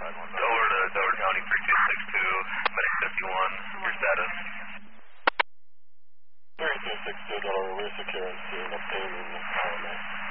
Delaware County 3262, medic 51, your status? 3262, Delaware, we're securing scene, obtaining RMS.